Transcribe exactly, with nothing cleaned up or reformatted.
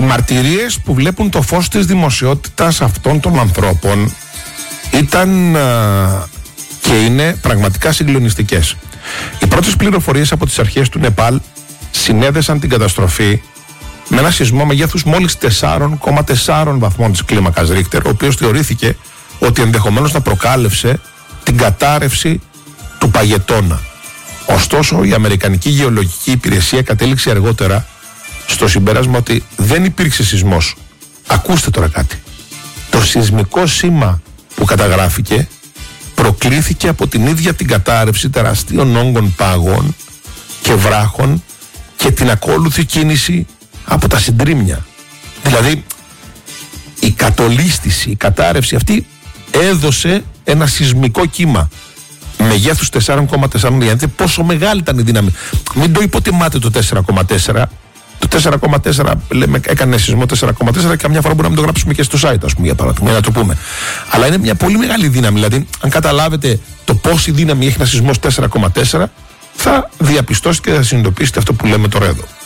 μαρτυρίες που βλέπουν το φως της δημοσιότητας αυτών των ανθρώπων ήταν α, και είναι πραγματικά συγκλονιστικές. Οι πρώτες πληροφορίες από τις αρχές του Νεπάλ συνέδεσαν την καταστροφή με ένα σεισμό μεγέθους μόλις τέσσερα κόμμα τέσσερα βαθμών της κλίμακας Ρίχτερ, ο οποίος θεωρήθηκε ότι ενδεχομένως να προκάλεψε την κατάρρευση του παγετώνα. Ωστόσο, η Αμερικανική Γεωλογική Υπηρεσία κατέληξε αργότερα στο συμπέρασμα ότι δεν υπήρξε σεισμός. Ακούστε τώρα κάτι. Το σεισμικό σήμα που καταγράφηκε προκλήθηκε από την ίδια την κατάρρευση τεραστίων όγκων πάγων και βράχων και την ακόλουθη κίνηση από τα συντρίμμια. Δηλαδή, η κατολίσθηση, η κατάρρευση αυτή έδωσε ένα σεισμικό κύμα μεγέθους τέσσερα κόμμα τέσσερα. Γιατί πόσο μεγάλη ήταν η δύναμη. Μην το υποτιμάτε το τέσσερα κόμμα τέσσερα. Το τέσσερα κόμμα τέσσερα λέμε, έκανε σεισμό τέσσερα κόμμα τέσσερα και καμιά φορά μπορούμε να το γράψουμε και στο site, ας πούμε, για παράδειγμα, να το πούμε. Αλλά είναι μια πολύ μεγάλη δύναμη. Δηλαδή, αν καταλάβετε το πόση δύναμη έχει ένα σεισμός τέσσερα κόμμα τέσσερα, θα διαπιστώσετε και θα συνειδητοποιήσετε αυτό που λέμε τώρα εδώ.